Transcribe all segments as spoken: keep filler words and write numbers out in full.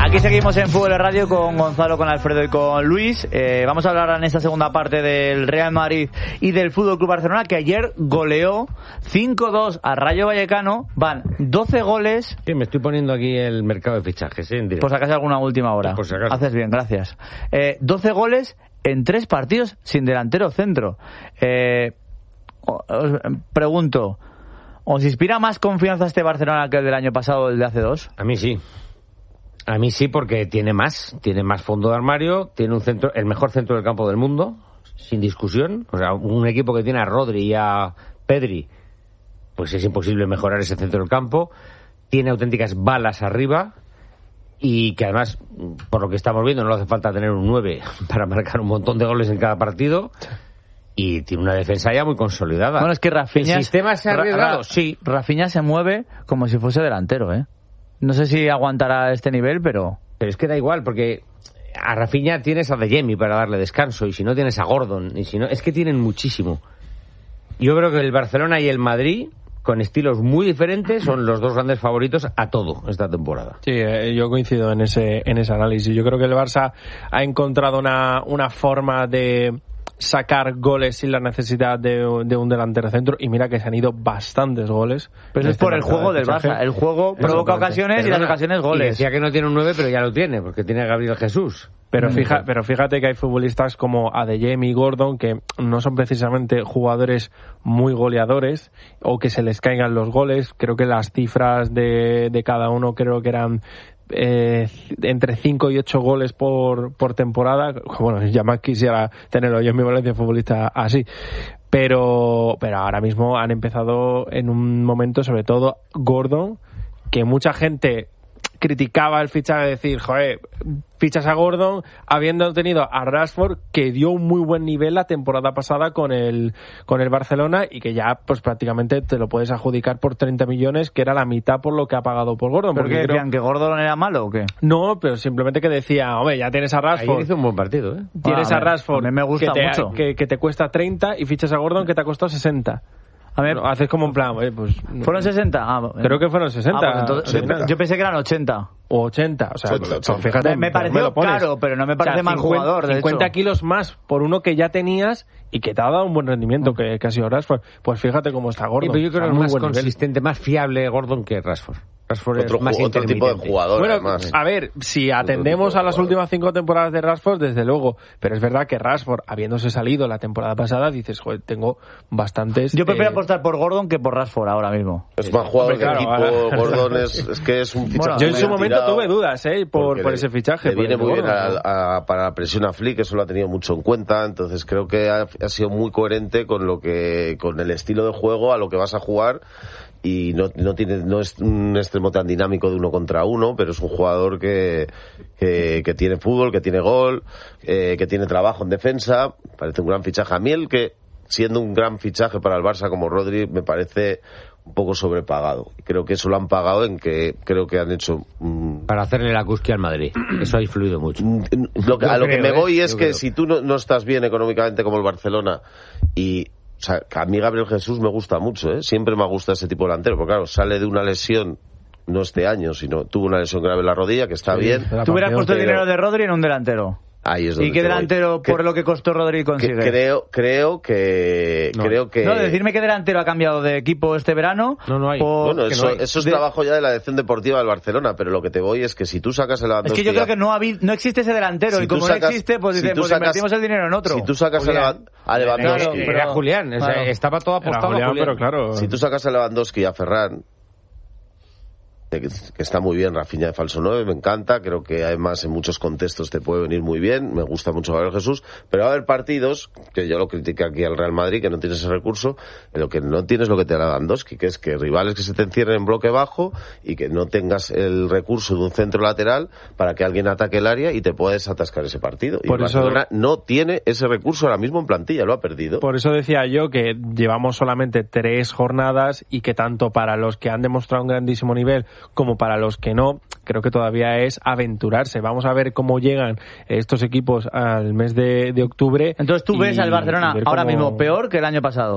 Aquí seguimos en Fútbol de Radio con Gonzalo, con Alfredo y con Luis. Eh, vamos a hablar en esta segunda parte del Real Madrid y del Fútbol Club Barcelona, que ayer goleó cinco dos a Rayo Vallecano. Van doce goles. Sí, me estoy poniendo aquí el mercado de fichajes, ¿eh? Por si acaso alguna última hora. Por si acaso. Haces bien, gracias. Eh, doce goles en tres partidos sin delantero centro. Eh, os pregunto, ¿os inspira más confianza este Barcelona que el del año pasado o el de hace dos? A mí sí. A mí sí, porque tiene más, tiene más fondo de armario, tiene un centro, el mejor centro del campo del mundo, sin discusión. O sea, un equipo que tiene a Rodri y a Pedri, pues es imposible mejorar ese centro del campo. Tiene auténticas balas arriba y que además, por lo que estamos viendo, no le hace falta tener un nueve para marcar un montón de goles en cada partido. Y tiene una defensa ya muy consolidada. Bueno, es que Rafinha... ¿El sistema se ha arriesgado? Ra- sí. Rafinha se mueve como si fuese delantero, ¿eh? No sé si aguantará este nivel, pero... Pero es que da igual, porque a Rafinha tienes a De Jemi para darle descanso, y si no tienes a Gordon, y si no... Es que tienen muchísimo. Yo creo que el Barcelona y el Madrid, con estilos muy diferentes, son los dos grandes favoritos a todo esta temporada. Sí, eh, yo coincido en ese en ese análisis. Yo creo que el Barça ha encontrado una, una forma de sacar goles sin la necesidad de, de un delantero centro, y mira que se han ido bastantes goles. Pero eso es por el juego del Barça. El juego provoca ocasiones y las ocasiones goles. Y decía que no tiene un nueve, pero ya lo tiene, porque tiene a Gabriel Jesús. Pero, fija, pero fíjate que hay futbolistas como Adeyemi y Gordon que no son precisamente jugadores muy goleadores o que se les caigan los goles. Creo que las cifras de, de cada uno creo que eran eh, entre cinco y ocho goles por, por temporada. Bueno, ya más quisiera tenerlo yo en mi Valencia futbolista así. Pero, pero ahora mismo han empezado en un momento, sobre todo Gordon, que mucha gente criticaba el fichaje de decir, joder, fichas a Gordon habiendo tenido a Rashford, que dio un muy buen nivel la temporada pasada con el con el Barcelona, y que ya pues prácticamente te lo puedes adjudicar por treinta millones, que era la mitad por lo que ha pagado por Gordon. ¿Por qué decían creo... que Gordon era malo o qué? No, pero simplemente que decía, hombre, ya tienes a Rashford. Ayer hizo un buen partido, ¿eh? Tienes ah, a, a Rashford, a mí me gusta que te, mucho. Que, que te cuesta treinta, y fichas a Gordon que te ha costado sesenta. A ver, no, haces como en plan, eh, pues... ¿Fueron sesenta? Ah, creo que fueron sesenta. Ah, pues entonces, yo pensé que eran ochenta. O ochenta, o sea, ochenta, pues, fíjate. Me, me pareció me caro, pero no me parece o sea, mal cincuenta, jugador, de cincuenta hecho. kilos más por uno que ya tenías y que te ha dado un buen rendimiento, que, que ha sido Rashford. Pues fíjate cómo está Gordon. Sí, pero yo creo que o sea, es más buen consistente, nivel. más fiable Gordon que Rashford. Rashford otro, es más otro tipo de jugador, bueno, además. A ver, si atendemos a las últimas cinco temporadas de Rashford, desde luego, pero es verdad que Rashford, habiéndose salido la temporada pasada, dices, joder, tengo bastantes... Yo prefiero eh... apostar por Gordon que por Rashford ahora mismo. Es más jugador Hombre, de claro, equipo, ahora... Gordon es, es que es un fichaje. Bueno, yo en su momento tirado, tuve dudas, ¿eh? Por, por ese fichaje. Le viene muy Gordon, bien a, ¿no? a, para la presión a Flick, eso lo ha tenido mucho en cuenta, entonces creo que ha, ha sido muy coherente con lo que, con el estilo de juego a lo que vas a jugar. Y no, no tiene, no es un extremo tan dinámico de uno contra uno, pero es un jugador que, que, que tiene fútbol, que tiene gol, eh, que tiene trabajo en defensa. Parece un gran fichaje. A mí el que, siendo un gran fichaje para el Barça como Rodri, me parece un poco sobrepagado. Creo que eso lo han pagado en que creo que han hecho... Mmm, para hacerle la cusquilla al Madrid. Eso ha influido mucho. Lo que, a lo creo, que me voy ¿eh? es Yo que creo. si tú no, no estás bien económicamente como el Barcelona y... O sea, a mí Gabriel Jesús me gusta mucho, ¿eh? Siempre me gusta ese tipo de delantero, porque claro, sale de una lesión, no este año, sino tuvo una lesión grave en la rodilla, que está sí, bien. Tú hubieras puesto el dinero de Rodri en un delantero. Ahí es donde ¿Y qué delantero, voy. por que, lo que costó Rodri, consigue? Que creo, creo que... No, creo que... no, decirme qué delantero ha cambiado de equipo este verano. No, no hay. Por... Bueno, eso, no hay. eso es de... trabajo ya de la dirección deportiva del Barcelona, pero lo que te voy es que si tú sacas el Lewandowski... Es que yo creo que no, ha habido, no existe ese delantero, si y como sacas, no existe, pues, si dicen, pues sacas, invertimos el dinero en otro. Si tú sacas Julián. a Lewandowski... Claro, pero, era Julián, o sea, claro. estaba todo apostado Julián, a Julián. pero claro... Si tú sacas a Lewandowski y a Ferran... Que, que está muy bien, Rafinha de falso nueve, me encanta, creo que además en muchos contextos te puede venir muy bien, me gusta mucho Gabriel Jesús, pero va a haber partidos, que yo lo critiqué aquí al Real Madrid, que no tienes ese recurso, en lo que no tienes lo que te da Lewandowski, que es que rivales que se te encierren en bloque bajo y que no tengas el recurso de un centro lateral para que alguien ataque el área y te puedes atascar ese partido. Y Por eso... Barcelona no tiene ese recurso ahora mismo en plantilla, lo ha perdido. Por eso decía yo que llevamos solamente tres jornadas y que tanto para los que han demostrado un grandísimo nivel como para los que no, creo que todavía es aventurarse. Vamos a ver cómo llegan estos equipos al mes de, de octubre. Entonces tú ves al Barcelona ahora cómo... mismo peor que el año pasado.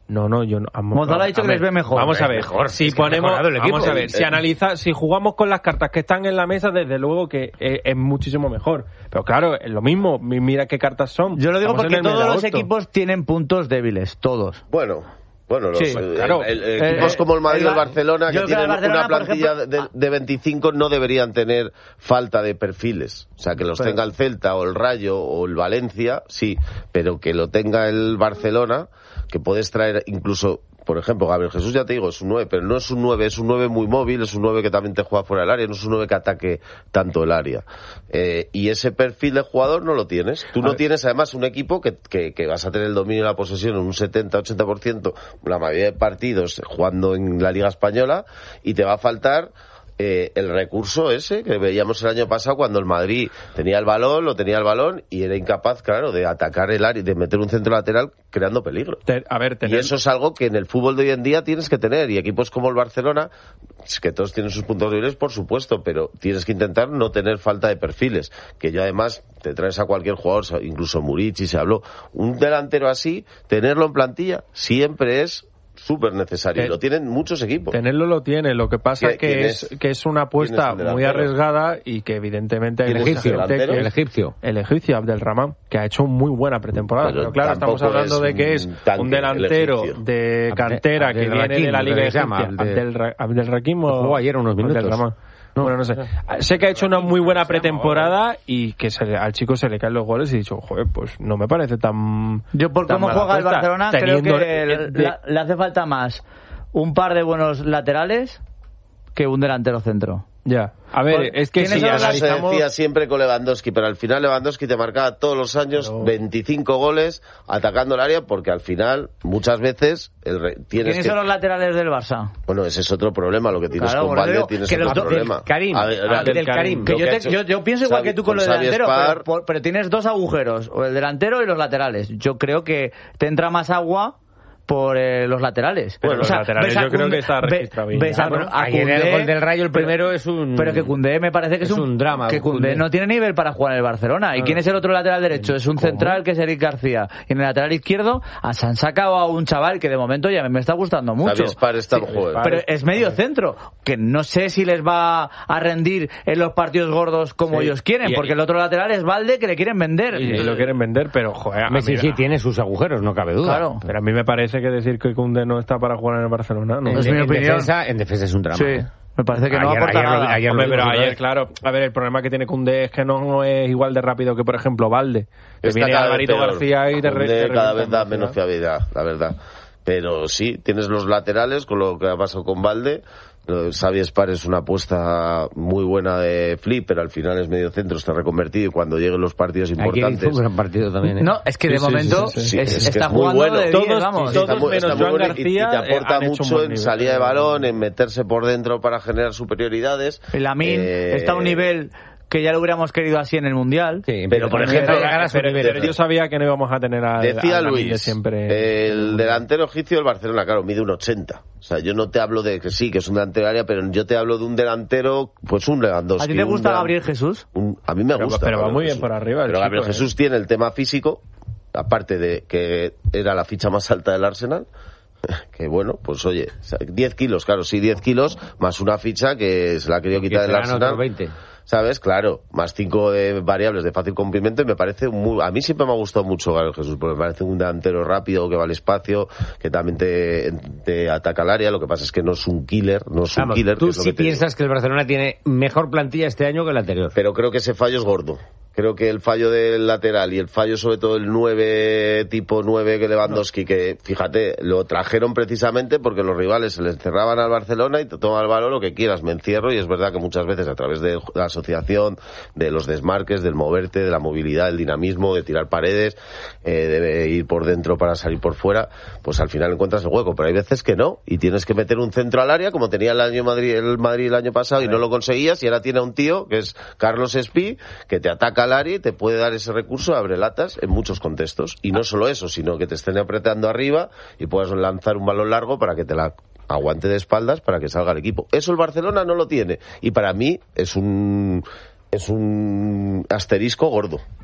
No, no, yo no. Gonzalo ha dicho que les ve mejor. Vamos a ver, mejor, si es que ponemos, ha mejorado el equipo. vamos a ver, si Eh, analiza, si jugamos con las cartas que están en la mesa, desde luego que es, es muchísimo mejor. Pero claro, es lo mismo, mi- mira qué cartas son. Yo lo digo Estamos en porque el mes de todos los agosto. equipos tienen puntos débiles, todos. Bueno, bueno, los, Sí, eh, claro. el- el- equipos Eh, como el Madrid el y el Bar- Barcelona, yo que creo que tienen el Barcelona, una por plantilla ejemplo, de, de veinticinco, no deberían tener falta de perfiles. O sea, que los Pero- tenga el Celta o el Rayo o el Valencia, sí, pero que lo tenga el Barcelona, que puedes traer incluso... Por ejemplo, Gabriel Jesús, ya te digo, es un nueve, pero no es un nueve, es un nueve muy móvil, es un nueve que también te juega fuera del área, no es un nueve que ataque tanto el área. Eh, y ese perfil de jugador no lo tienes. Tú A no ver. tienes, además, un equipo que, que, que vas a tener el dominio de la posesión en un setenta ochenta por ciento, la mayoría de partidos jugando en la Liga Española, y te va a faltar... Eh, el recurso ese que veíamos el año pasado cuando el Madrid tenía el balón, lo tenía el balón y era incapaz, claro, de atacar el área, de meter un centro lateral creando peligro. Te- a ver, Y tener, eso es algo que en el fútbol de hoy en día tienes que tener. Y equipos como el Barcelona, que todos tienen sus puntos débiles, por supuesto, pero tienes que intentar no tener falta de perfiles. Que yo además te traes a cualquier jugador, incluso Murici se habló, un delantero así, tenerlo en plantilla siempre es súper necesario. Ten- Y lo tienen muchos equipos. Tenerlo lo tiene, lo que pasa ¿Quién- que quién es, es? que es una apuesta ¿Quién es el muy delantero? arriesgada y que evidentemente hay ¿Quién mucha es el gente delantero? que- El egipcio. el egipcio Abdelrahman, que ha hecho muy buena pretemporada. Pero Pero, claro, estamos tampoco hablando es de que un es tanque, un el delantero egipcio. de Abde- cantera que viene de la Abdelrakim, Liga creo que se llama, Egipcia. Abde- Abdelra- Abdelrakim o... Jugó ayer unos minutos. Abdelrahman. Bueno, no sé. Sé que ha hecho una muy buena pretemporada y que se le- al chico se le caen los goles y he dicho, joder, pues no me parece tan... Yo por tan cómo mala juega el apuesta, Barcelona creo teniendo que el- le, de- le hace falta más un par de buenos laterales que un delantero centro. Ya. A ver, Pues, es que ¿quiénes si son los Eso se analizamos... decía siempre con Lewandowski, pero al final Lewandowski te marcaba todos los años Pero- veinticinco goles atacando el área, porque al final, muchas veces, el re- tienes ¿Quiénes que... son los laterales del Barça? Bueno, ese es otro problema, lo que tienes Claro, con por eso Valde, digo tienes que otro los dos- problema. del Karim, A ver, ah, ahora- del Karim. Que lo yo, que ha te- hecho yo, yo pienso igual Xavi- que tú con lo del Xavi delantero, Spar, pero, por- pero tienes dos agujeros, o el delantero y los laterales. Yo creo que te entra más agua por eh, los laterales. Pero los laterales ves a yo creo Koundé- que está ve- registrado bien. ves a- Ah, bueno, a Ayer el Koundé, gol del Rayo, el pero- primero es un... Pero que Koundé me parece que es, es un drama, Que Koundé Koundé. no tiene nivel para jugar en el Barcelona. ¿Y quién es el otro lateral derecho? Es un ¿Cómo? central que es Eric García. Y en el lateral izquierdo a- se han sacado a un chaval que de momento ya me, me está gustando mucho. Xavi Spar está Sí, joven. pero es medio centro, que no sé si les va a rendir en los partidos gordos como Sí. ellos quieren, Y- porque el otro lateral es Valde que le quieren vender. Y lo quieren vender, pero joder, a Messi mí- sí tiene sus agujeros, no cabe duda. Claro. Pero a mí me parece que decir que Koundé no está para jugar en el Barcelona, no. En, Es mi en opinión. defensa, en defensa es un drama. Sí, ¿eh? me parece que no Ayer- aporta ayer lo- nada. ayer lo Hombre, pero vimos otra ayer, vez. claro, a ver, el problema que tiene Koundé es que no es igual de rápido que, por ejemplo, Valde. Que Está viene cada vez Alvarito peor. García y te, re- Koundé te cada revienta vez da en menos velocidad. fiabilidad, la verdad. Pero sí, tienes los laterales, con lo que ha pasado con Valde. Lo de Xavi Spar es una apuesta muy buena de Flip, pero al final es medio centro, está reconvertido y cuando lleguen los partidos Ayer hizo importantes... un gran partido también. ¿eh? No, es que Sí, de sí, momento sí, sí, sí. es- Es que está es muy jugando bueno. de Todos- diez, vamos. todos Está muy- menos está muy Joan bueno y- y, García, te eh, aporta han hecho un mucho buen en nivel. salida de balón, en meterse por dentro para generar superioridades. Lamine Eh, está a un nivel que ya lo hubiéramos querido así en el Mundial. Sí, Pero, por empieza ejemplo, a llegar a su pero, nivel. pero yo sabía que no íbamos a tener a Decía a Lamine de Luis, siempre. el delantero egipcio del Barcelona, claro, mide un ochenta. O sea, yo no te hablo de que sí, que es un delantero de área, pero yo te hablo de un delantero, pues un Lewandowski. ¿A ti te un gusta delan- Gabriel Jesús? un- a mí me Pero- gusta. pero va Gabriel muy bien Jesús. por arriba el Pero Gabriel chico, ¿eh? Jesús tiene el tema físico, aparte de que era la ficha más alta del Arsenal. Que bueno, pues oye, diez kilos, claro, sí, diez kilos, más una ficha que se la ha querido quitar del serán Arsenal. otros veinte. ¿Sabes? Claro, más cinco eh, variables de fácil cumplimiento y me parece muy... A mí siempre me ha gustado mucho Gabriel Jesús, porque me parece un delantero rápido, que va al espacio, que también te, te ataca al área, lo que pasa es que no es un killer, no es un Vamos, killer. tú que es lo sí que te digo. piensas que el Barcelona tiene mejor plantilla este año que el anterior. Pero creo que ese fallo es gordo. Creo que el fallo del lateral y el fallo sobre todo el nueve, tipo nueve que Lewandowski, que fíjate, lo trajeron precisamente porque los rivales se les cerraban al Barcelona y te toma el balón lo que quieras, me encierro, y es verdad que muchas veces a través de la asociación, de los desmarques, del moverte, de la movilidad, del dinamismo, de tirar paredes, eh, de ir por dentro para salir por fuera, pues al final encuentras el hueco, pero hay veces que no, y tienes que meter un centro al área como tenía el año Madrid, el Madrid el año pasado y no lo conseguías, y ahora tiene a un tío que es Carlos Espí, que te ataca al área y te puede dar ese recurso, abre latas en muchos contextos, y no solo eso, sino que te estén apretando arriba y puedas lanzar un balón largo para que te la aguante de espaldas para que salga el equipo. Eso el Barcelona no lo tiene, y para mí es un es un asterisco gordo.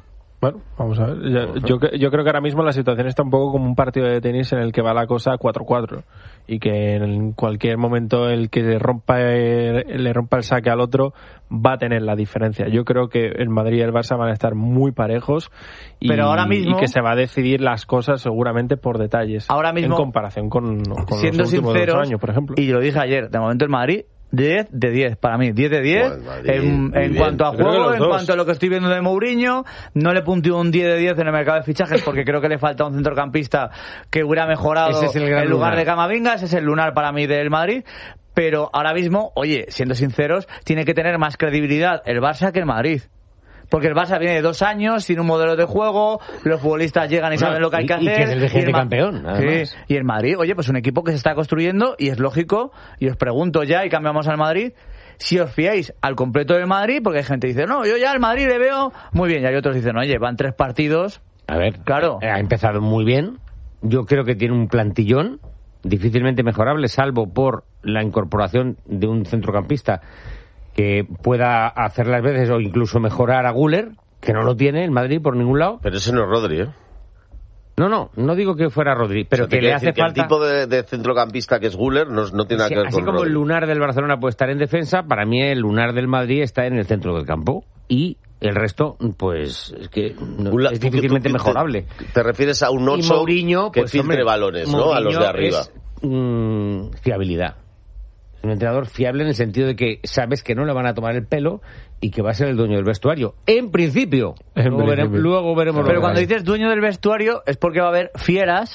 Bueno, vamos a ver. Yo, yo, yo creo que ahora mismo la situación está un poco como un partido de tenis en el que va la cosa cuatro cuatro y que en cualquier momento el que le rompa el, le rompa el saque al otro va a tener la diferencia. Yo creo que el Madrid y el Barça van a estar muy parejos y, Pero ahora mismo, y que se va a decidir las cosas seguramente por detalles. Ahora mismo, en comparación con, con siendo los últimos sinceros, dos años, por ejemplo. Y yo lo dije ayer, de momento el Madrid diez de diez para mí, diez de diez Bueno, Madrid, en, en cuanto a juego, en dos. cuanto a lo que estoy viendo de Mourinho. No le punteo un diez de diez en el mercado de fichajes porque creo que le falta un centrocampista que hubiera mejorado Ese es el gran en lugar lunar. de Camavinga. Ese es el lunar para mí del Madrid. Pero ahora mismo, oye, siendo sinceros, tiene que tener más credibilidad el Barça que el Madrid. Porque el Barça viene de dos años, tiene un modelo de juego, los futbolistas llegan y Bueno, saben lo que hay que y- y hacer. que es el vigente Ma- campeón, además. Sí, y el Madrid, oye, pues un equipo que se está construyendo y es lógico, y os pregunto ya, y cambiamos al Madrid, si os fiáis al completo del Madrid, porque hay gente que dice, no, yo ya al Madrid le veo muy bien, y hay otros que dicen, oye, van tres partidos. A ver, Claro. ha empezado muy bien. Yo creo que tiene un plantillón difícilmente mejorable, salvo por la incorporación de un centrocampista que pueda hacer las veces o incluso mejorar a Güler, que no lo tiene el Madrid por ningún lado. Pero ese no es Rodri, ¿eh? No, no, no digo que fuera Rodri, pero O sea, te que quiero le hace decir que falta... el tipo de, de centrocampista que es Güler no, no tiene nada Sí, que ver así con como Rodri. el lunar del Barcelona puede estar en defensa, para mí el lunar del Madrid está en el centro del campo y el resto, pues, es que no- Un la- es difícilmente tú- tú- mejorable. Te, te refieres a un Y ocho Mourinho, que pues, filtre hombre, balones, ¿no? A los de Mourinho arriba. es, mm, fiabilidad. Es un entrenador fiable en el sentido de que sabes que no le van a tomar el pelo y que va a ser el dueño del vestuario. En principio. En luego, principio. Veremos, luego veremos. lo Pero que cuando pasa. dices dueño del vestuario es porque va a haber fieras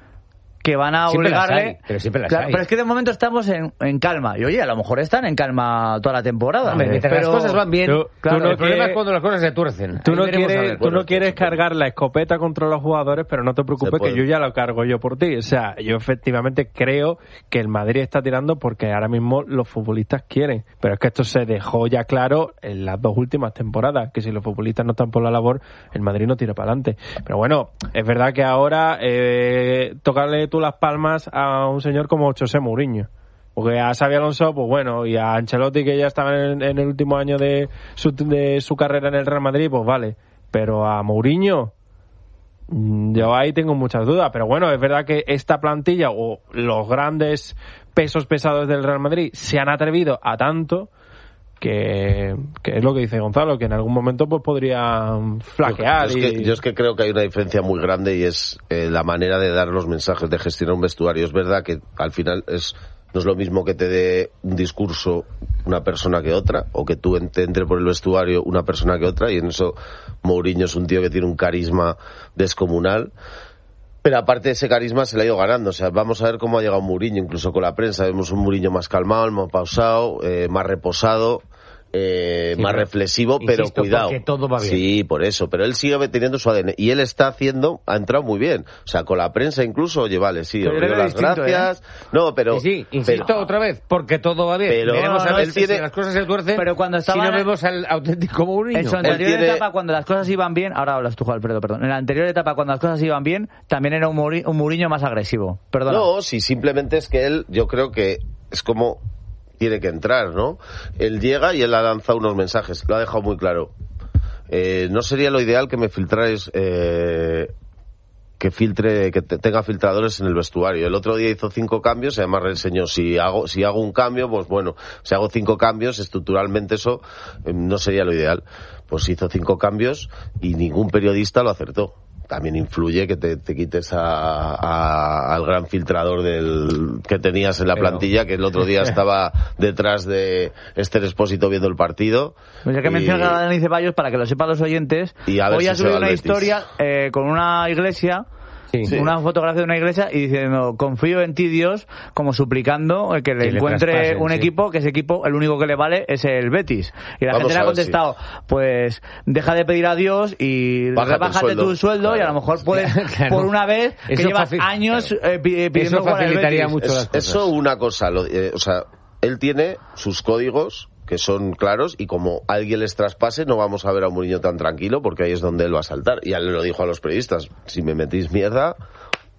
que van a Siempre las obligarle... hay, pero siempre las Claro, hay. pero es que de momento estamos en, en calma. Y oye, a lo mejor están en calma toda la temporada. Hombre, mientras pero... las cosas van bien, Tú- claro, tú no el problema quieres- es cuando las cosas se tuercen. Tú Ahí no veremos a quieres, ver. tú no Bueno, quieres se puede. cargar la escopeta contra los jugadores, pero no te Se preocupes puede. que yo ya lo cargo yo por ti. O sea, yo efectivamente creo que el Madrid está tirando porque ahora mismo los futbolistas quieren. Pero es que esto se dejó ya claro en las dos últimas temporadas, que si los futbolistas no están por la labor, el Madrid no tira para adelante. Pero bueno, es verdad que ahora eh, tocarle tú las palmas a un señor como José Mourinho. Porque a Xabi Alonso, pues bueno, y a Ancelotti, que ya estaba en, en el último año de su, de su carrera en el Real Madrid, pues vale. Pero a Mourinho, mm, yo ahí tengo muchas dudas. Pero bueno, es verdad que esta plantilla o los grandes pesos pesados del Real Madrid se han atrevido a tanto que, que es lo que dice Gonzalo, que en algún momento pues podrían flaquear. Yo, yo es y... que, yo es que creo que hay una diferencia muy grande y es eh, la manera de dar los mensajes, de gestionar un vestuario. Es verdad que al final es no es lo mismo que te dé un discurso una persona que otra, o que tú te entre por el vestuario una persona que otra, y en eso Mourinho es un tío que tiene un carisma descomunal. Pero aparte de ese carisma se le ha ido ganando. O sea, vamos a ver cómo ha llegado Mourinho, incluso con la prensa. Vemos un Mourinho más calmado, más pausado, eh, más reposado, eh, Sí, más pero, reflexivo, pero insisto, cuidado. porque todo va bien. Sí, por eso. Pero él sigue teniendo su A D N. Y él está haciendo, ha entrado muy bien. O sea, con la prensa incluso, oye, vale, sí, Pero os yo doy le veo las distinto, gracias. No, pero... Sí, sí, insisto pero- otra vez, porque todo va bien. Pero- Veremos no, a no, ver él si tiene- las cosas se tuercen, Pero cuando si estaban- no vemos al auténtico Mourinho. En su anterior tiene- etapa, cuando las cosas iban bien, ahora hablas tú, Alfredo, perdón. En la anterior etapa, cuando las cosas iban bien, también era un, Mouri- un Mourinho más agresivo. Perdona. No, sí, simplemente es que él, yo creo que es como tiene que entrar, ¿no? Él llega y él ha lanzado unos mensajes, lo ha dejado muy claro. Eh, no sería lo ideal que me filtráis, eh, que filtre, que te- tenga filtradores en el vestuario. El otro día hizo cinco cambios y además reseñó, si hago, si hago un cambio, pues bueno, si hago cinco cambios, estructuralmente eso eh, no sería lo ideal. Pues hizo cinco cambios y ningún periodista lo acertó. También influye que te, te quites a, a- al gran filtrador del que tenías en la Pero- plantilla, que el otro día estaba detrás de Esther Expósito viendo el partido. Pues ya que Y- mencionas a Dani Ceballos, para que lo sepan los oyentes, Y a ver hoy si ha se subido va al una Betis. historia eh, con una iglesia, Sí. Sí. una fotografía de una iglesia, y diciendo, confío en ti, Dios, como suplicando eh, que le Que le encuentre traspasen, un sí. equipo, que ese equipo, el único que le vale es el Betis. Y la Vamos gente le a ha ver, contestado, pues deja de pedir a Dios y Bájate el rebájate sueldo. tu sueldo, y a lo mejor puedes, Claro. por una vez, que Eso llevas facil- años claro. eh, pi- pidiendo Eso jugar al facilitaría Betis. mucho Es- las cosas. eso una cosa, lo- eh, o sea, él tiene sus códigos que son claros y como alguien les traspase no vamos a ver a un Mourinho tan tranquilo porque ahí es donde él va a saltar. Y ya le lo dijo a los periodistas, si me metís mierda...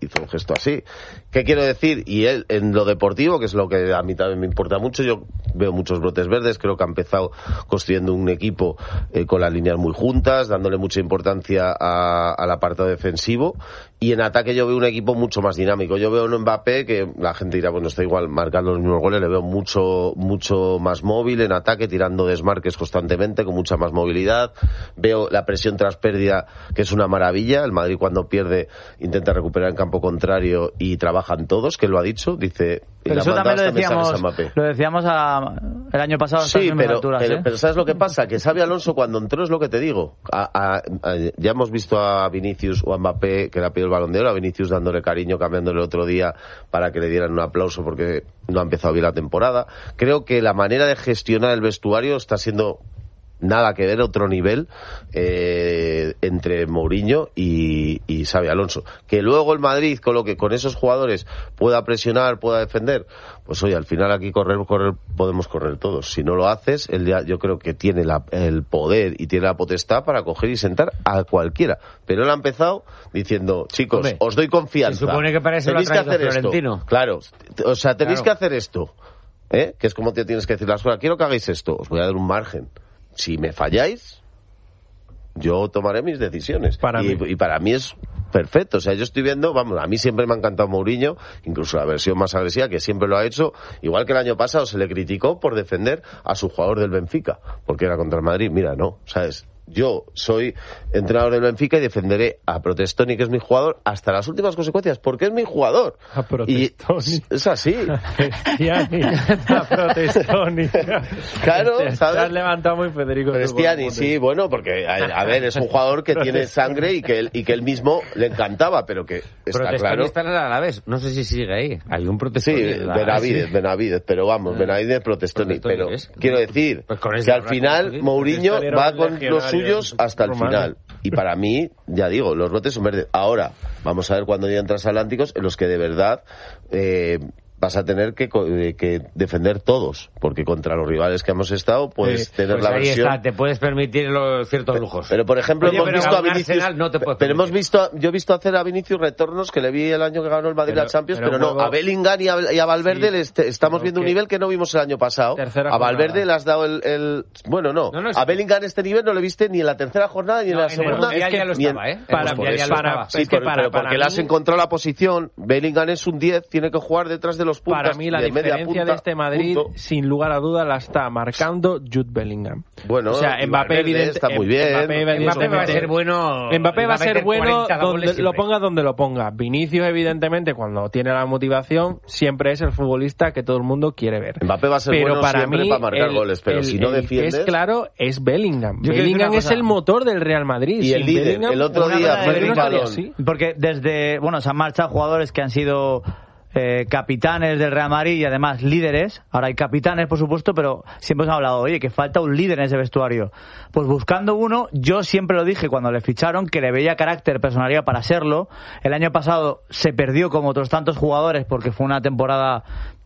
hizo un gesto así. ¿Qué quiero decir? Y él, en lo deportivo, que es lo que a mí también me importa mucho, yo veo muchos brotes verdes, creo que ha empezado construyendo un equipo eh, con las líneas muy juntas, dándole mucha importancia a, al apartado defensivo, y en ataque yo veo un equipo mucho más dinámico. Yo veo a un Mbappé que la gente dirá, bueno, está igual marcando los mismos goles, le veo mucho, mucho más móvil en ataque, tirando desmarques constantemente, con mucha más movilidad. Veo la presión tras pérdida, que es una maravilla. El Madrid cuando pierde intenta recuperar en campo contrario y trabajan todos, que lo ha dicho, dice... Pero eso también lo decíamos, lo decíamos a, el año pasado a estas sí, pero, alturas, pero, ¿eh? pero ¿sabes lo que pasa? Que Xabi Alonso cuando entró, es lo que te digo, a, a, a, ya hemos visto a Vinicius o a Mbappé, que le ha pedido el Balón de Oro, a Vinicius dándole cariño, cambiándole el otro día para que le dieran un aplauso porque no ha empezado bien la temporada. Creo que la manera de gestionar el vestuario está siendo... nada que ver, otro nivel eh, entre Mourinho y, y Xabi Alonso. Que luego el Madrid, con lo que con esos jugadores pueda presionar, pueda defender, pues oye, al final aquí correr, correr, podemos correr todos. Si no lo haces, él ya, yo creo que tiene la, el poder y tiene la potestad para coger y sentar a cualquiera. Pero él ha empezado diciendo, chicos, Hombre, os doy confianza. se supone que para eso tenéis lo ha que hacer Florentino. esto. Claro, o sea, tenéis Claro. que hacer esto. ¿Eh? Que es como te tienes que decir las cosas. Quiero que hagáis esto. Os voy a dar un margen. Si me falláis, yo tomaré mis decisiones. Para y, mí. y para mí es perfecto. O sea, yo estoy viendo, vamos, a mí siempre me ha encantado Mourinho, incluso la versión más agresiva, que siempre lo ha hecho. Igual que el año pasado se le criticó por defender a su jugador del Benfica, porque era contra el Madrid. Mira, no, ¿sabes? Yo soy entrenador del Benfica y defenderé a Protestoni, que es mi jugador, hasta las últimas consecuencias, porque es mi jugador. A Protestoni. Y es así. Cristiani, a Protestoni. Claro, Te ¿sabes? has levantado muy Federico. Cristiani, sí, bueno, porque, a, a ver, es un jugador que tiene sangre y que él, y que él mismo le encantaba, pero que está Protestoni claro... está en el Alavés. No sé si sigue ahí. Hay un Sí, Protestoni. en el Alavés. Benavidez, Benavidez, pero vamos, Benavidez, Protestoni, Protestoni pero es. quiero decir Pues con ese que al habrá final conseguido. Mourinho Protestoni era va un con los legionario suyos hasta el romano. final. Y para mí, ya digo, los brotes son verdes. Ahora, vamos a ver cuando llegan transatlánticos en los que de verdad eh, vas a tener que, co- eh, que defender todos, porque contra los rivales que hemos estado puedes Sí, tener Pues la ahí versión... está, te puedes permitir los ciertos lujos. Pero por ejemplo Oye, hemos pero visto a a un Vinicius, Arsenal no te puedes pero hemos permitir. visto, yo he visto hacer a Vinicius retornos que le vi el año que ganó el Madrid Pero- la Champions, pero pero, no, luego- a Bellingham y a, y a Valverde Sí, les te- estamos pero viendo un que- nivel que no vimos el año pasado. Tercera A Valverde jornada. le has dado el, el- bueno no, No, no, a Bellingham este nivel no le viste ni en la tercera jornada ni en No, la en el segunda. Mundial ya lo ni en- estaba, ¿eh? En el Para- Mundial ya para- lo estaba. Sí, es que pero, para- pero porque para le has mí- encontrado la posición. Bellingham es un diez, tiene que jugar detrás de los puntas. Para mí la de media diferencia punta, de este Madrid, punto. sin lugar a duda, la está marcando Jude Bellingham. Bueno, o sea, y Mbappé Valverde evidente- está muy bien. Mbappé, Mbappé va a evidentemente- ser bueno. Mbappé va a ser meter bueno cuarenta goles donde lo siempre. ponga donde lo ponga. Vinicius, evidentemente, cuando tiene la motivación, siempre es el futbolista que todo el mundo quiere ver. Mbappé va a ser pero bueno para siempre mí, para marcar el- goles, pero el- si no el que defiendes... es claro es Bellingham. Yo quiero decir Bellingham una es cosa. el motor del Real Madrid. Y el Sin líder, Bellingham, el otro Una día cosa de fue Bellingham, Balón. sí. Porque desde, bueno, se han marchado jugadores que han sido eh, capitanes del Real Madrid y además líderes. Ahora hay capitanes, por supuesto, pero siempre se ha hablado, oye, que falta un líder en ese vestuario. Pues buscando uno, yo siempre lo dije cuando le ficharon, que le veía carácter, personalidad para serlo. El año pasado se perdió como otros tantos jugadores porque fue una temporada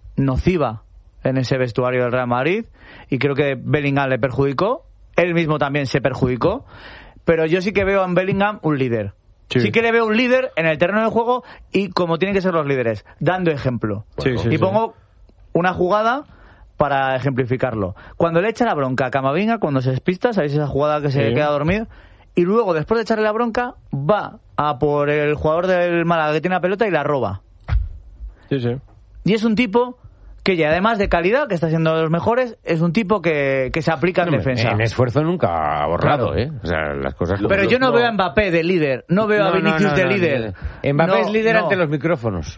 nociva en ese vestuario del Real Madrid y creo que Bellingham le perjudicó. Él mismo también se perjudicó. Pero yo sí que veo en Bellingham un líder. Sí. Sí que le veo un líder en el terreno de juego y como tienen que ser los líderes, dando ejemplo. Sí, sí, y sí. pongo una jugada para ejemplificarlo. Cuando le echa la bronca a Camavinga, cuando se despista, ¿sabéis esa jugada que se Sí. queda dormido? Y luego, después de echarle la bronca, va a por el jugador del Málaga que tiene la pelota y la roba. Sí, sí. Y es un tipo que ya además de calidad, que está siendo de los mejores, es un tipo que, que se aplica en Hombre, defensa. En esfuerzo nunca ha borrado, Claro. ¿eh? O sea, las cosas... Pero yo no, veo a Mbappé de líder, no veo a No, no, Vinicius no, de no, líder. no. Mbappé No, es líder no. ante los micrófonos.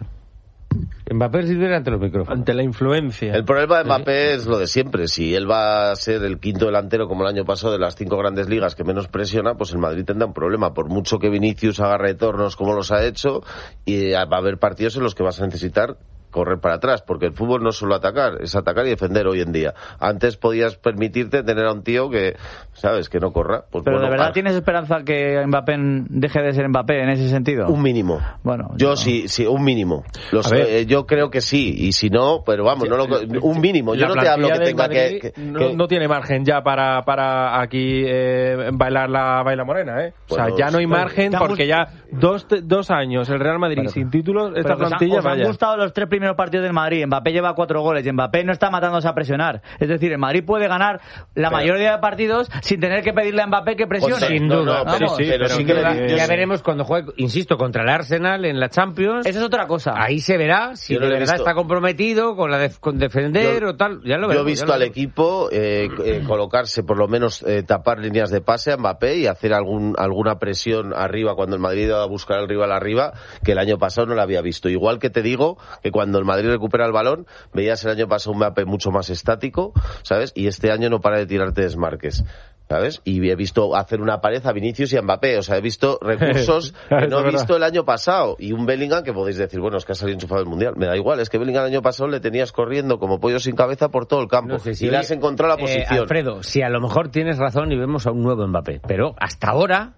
Mbappé es líder ante los micrófonos. Ante la influencia. El problema de Mbappé es lo de siempre. Si él va a ser el quinto delantero como el año pasado de las cinco grandes ligas que menos presiona, pues el Madrid tendrá un problema. Por mucho que Vinicius haga retornos como los ha hecho, y va a haber partidos en los que vas a necesitar correr para atrás, porque el fútbol no es solo atacar, es atacar y defender hoy en día. Antes podías permitirte tener a un tío que, sabes, que no corra. Pues Pero bueno, ¿de verdad a... tienes esperanza que Mbappé deje de ser Mbappé en ese sentido? Un mínimo. Bueno, yo no. sí, sí, un mínimo. Los, eh, yo creo que sí, y si no, pero vamos, no lo, un mínimo. Yo la no te hablo que tenga Madrid que, que, no, que... no tiene margen ya para, para aquí eh, bailar la baila morena, ¿eh? O sea, Bueno, ya no hay bueno, margen porque ya dos, dos años el Real Madrid Pero, sin títulos, esta pero plantilla, os han, os vaya. han gustado los tres primeros partidos del Madrid. Mbappé lleva cuatro goles y Mbappé no está matándose a presionar. Es decir, el Madrid puede ganar la pero, mayoría de partidos sin tener que pedirle a Mbappé que presione. Pues, sin no, duda. no, pero, Vamos, sí, pero pero sí que que la- yo Ya sí- veremos cuando juegue, insisto, contra el Arsenal en la Champions. Esa es otra cosa. Ahí se verá si Yo no de lo he verdad visto. está comprometido con la def- con defender Yo- o tal. Ya lo Yo he veremos, visto ya lo al veremos. equipo eh, eh, colocarse, por lo menos eh, tapar líneas de pase a Mbappé y hacer algún alguna presión arriba cuando el Madrid iba a buscar al rival arriba, que el año pasado no lo había visto. Igual que te digo que cuando el Madrid recupera el balón, veías el año pasado un Mbappé mucho más estático, ¿sabes? Y este año no para de tirarte desmarques, ¿sabes? Y he visto hacer una pared a Vinicius y a Mbappé, o sea, he visto recursos que no he visto el año pasado. Y un Bellingham que podéis decir, bueno, es que ha salido enchufado del Mundial. Me da igual, es que Bellingham el año pasado le tenías corriendo como pollo sin cabeza por todo el campo. No sé si y le hoy- has encontrado la eh, posición. Alfredo, si a lo mejor tienes razón y vemos a un nuevo Mbappé, pero hasta ahora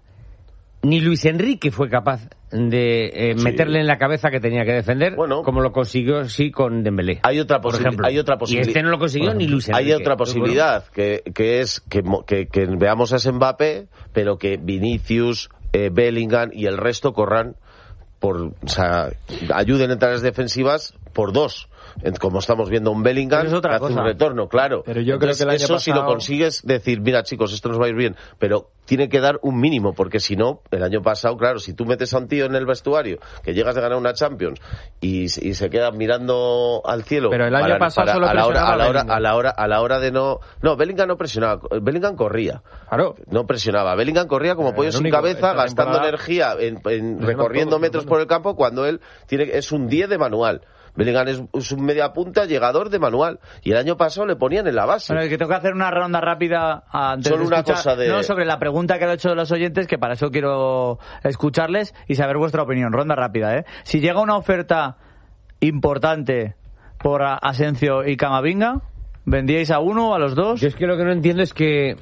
ni Luis Enrique fue capaz de eh, Sí. meterle en la cabeza que tenía que defender, Bueno. como lo consiguió sí con Dembélé. Hay otra, por posibil- ejemplo. hay otra Y posibilidad. este no lo consiguió ni Luis Enrique. Hay otra posibilidad, que, que es que, mo- que, que veamos a ese Mbappé, pero que Vinicius, eh, Bellingham y el resto corran por, o sea, ayuden en tareas defensivas por dos. En- Como estamos viendo un Bellingham Pero es otra que hace cosa. un retorno, claro. Pero yo creo Entonces, que el año eso si lo pasado- consigues decir, mira chicos, esto nos va a ir bien, pero tiene que dar un mínimo, porque si no, el año pasado, claro, si tú metes a un tío en el vestuario que llegas de ganar una Champions y, y se queda mirando al cielo, Pero el año pasado solo a la hora, a la hora, presionaba a la hora, a la hora de no, no, Bellingham no presionaba, Bellingham corría. Claro. No presionaba. Bellingham corría como Eh, pollo el sin único- cabeza, esta gastando temporada- energía en, en Pues recorriendo todos, metros todos. por el campo cuando él tiene es un diez de manual. Bellingham es, es un media punta llegador de manual. Y el año pasado le ponían en la base. Bueno, es que tengo que hacer una ronda rápida antes Solo de una escuchar- cosa de- no, sobre la pregunta que han hecho los oyentes, que para eso quiero escucharles y saber vuestra opinión. Ronda rápida, ¿eh? Si llega una oferta importante por a- Asencio y Camavinga, ¿vendíais a uno o a los dos? Yo es que lo que no entiendo es que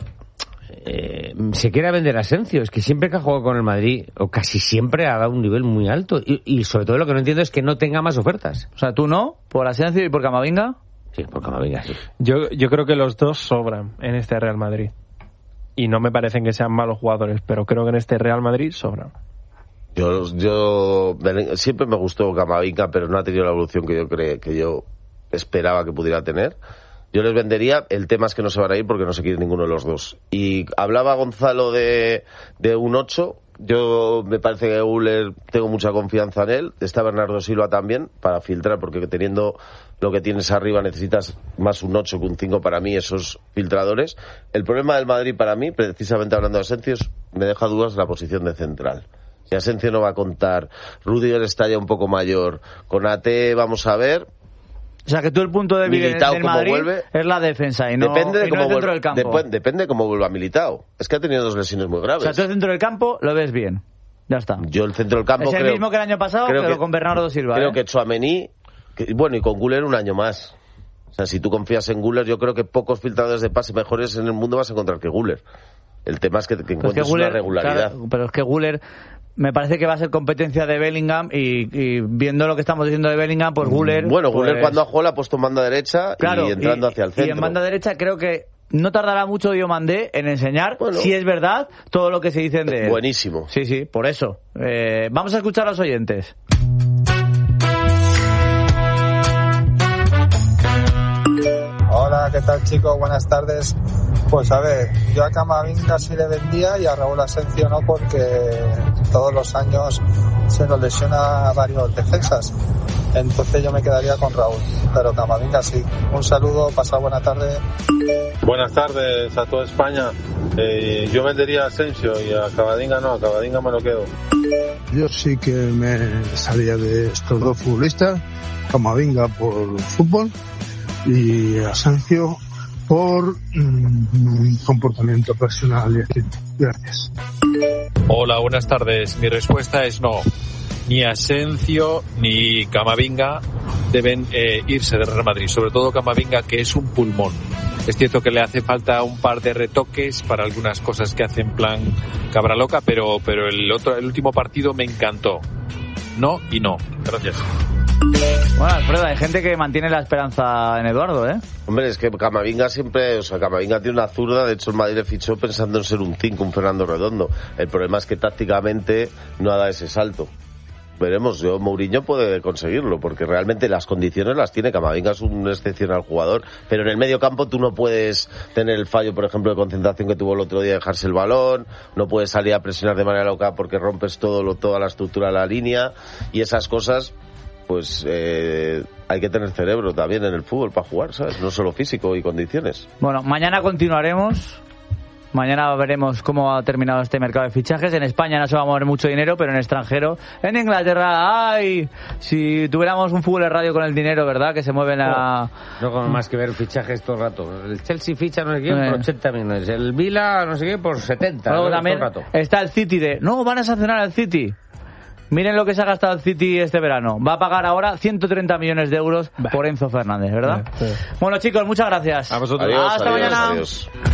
eh, se quiera vender a Asensio. Es que siempre que ha jugado con el Madrid, o casi siempre, ha dado un nivel muy alto. Y, y sobre todo lo que no entiendo es que no tenga más ofertas. O sea, ¿tú no? ¿Por Asencio y por Camavinga? Sí, por Camavinga, sí. Yo, yo creo que los dos sobran en este Real Madrid. Y no me parecen que sean malos jugadores, pero creo que en este Real Madrid sobran. Yo, yo Bellingham- siempre me gustó Camavinga, pero no ha tenido la evolución que yo cre, que yo esperaba que pudiera tener. Yo les vendería, el tema es que no se van a ir porque no se quiere ninguno de los dos. Y hablaba Gonzalo de, de un ocho, yo me parece que Güler tengo mucha confianza en él, está Bernardo Silva también, para filtrar, porque teniendo lo que tienes arriba necesitas más un ocho que un cinco para mí, esos filtradores. El problema del Madrid para mí, precisamente hablando de Asensio, me deja dudas la posición de central. Si Asensio no va a contar, Rudiger está ya un poco mayor, con A T vamos a ver. O sea, que tú el punto de vida Militao, del ¿cómo Madrid vuelve? es la defensa y no, depende de y no cómo es dentro vuelva, del campo. depe- depende de cómo vuelva Militao. Es que ha tenido dos lesiones muy O graves. sea, tú dentro del campo lo ves bien. Ya está. Yo el centro del campo Es el creo, mismo que el año pasado, creo pero que- con Bernardo Silva. creo ¿eh? que Tchouaméni, que- bueno, y con Güler un año más. O sea, si tú confías en Güler, yo creo que pocos filtradores de pase mejores en el mundo vas a encontrar que Güler. El tema es que, que Pero es encuentres que Güler, una regularidad. claro, pero es que Güler me parece que va a ser competencia de Bellingham y, y viendo lo que estamos diciendo de Bellingham, pues Güler... Bueno, Güler pues, cuando ha jugado la ha puesto en banda derecha claro, y entrando y, hacia el centro. Y en banda derecha creo que no tardará mucho Diomandé en enseñar, Bueno. si es verdad, todo lo que se dicen de él. Buenísimo. Sí, sí, por eso. Eh, vamos a escuchar a los oyentes. Hola, ¿qué tal chicos? Buenas tardes. Pues a ver, yo a Camavinga sí le vendía y a Raúl Asencio no, porque todos los años se nos lesiona a varios defensas. Entonces yo me quedaría con Raúl, pero Camavinga sí. Un saludo, pasad buena tarde. Buenas tardes a toda España. Eh, yo vendería a Asensio y a Camavinga no, a Camavinga me lo quedo. Yo sí que me salía de estos dos futbolistas, Camavinga por fútbol y Asensio por mm, comportamiento personal y actitud. Gracias. Hola, buenas tardes. Mi respuesta es no. Ni Asensio ni Camavinga deben eh, irse del Real Madrid, sobre todo Camavinga, que es un pulmón. Es cierto que le hace falta un par de retoques para algunas cosas que hace en plan cabra loca, pero, pero el otro, el último partido me encantó. No y no. Gracias. Bueno, Alfredo, hay gente que mantiene la esperanza en Eduardo, ¿eh? Hombre, es que Camavinga siempre, o sea, Camavinga tiene una zurda, de hecho el Madrid le fichó pensando en ser un cinco, un Fernando Redondo. El problema es que tácticamente no ha dado ese salto. Veremos, yo Mourinho puede conseguirlo, porque realmente las condiciones las tiene. Camavinga es un excepcional jugador, pero en el medio campo tú no puedes tener el fallo, por ejemplo, de concentración que tuvo el otro día, dejarse el balón, no puedes salir a presionar de manera loca porque rompes todo lo, toda la estructura de la línea, y esas cosas, pues eh, hay que tener cerebro también en el fútbol para jugar, ¿sabes? No solo físico y condiciones. Bueno, mañana continuaremos. Mañana veremos cómo ha terminado este mercado de fichajes. En España no se va a mover mucho dinero, pero en extranjero. En Inglaterra, ¡ay! Si tuviéramos un fútbol de radio con el dinero, ¿verdad? Que se mueven a... No, no más que ver fichajes todo el rato. El Chelsea ficha no sé qué por ochenta millones. El Vila no sé qué por setenta. Luego ¿no? también está el City de... No, van a sancionar al City. Miren lo que se ha gastado el City este verano. Va a pagar ahora ciento treinta millones de euros bah. por Enzo Fernández, ¿verdad? Sí, sí. Bueno, chicos, muchas gracias. A vosotros. Adiós, Hasta adiós, mañana. Adiós.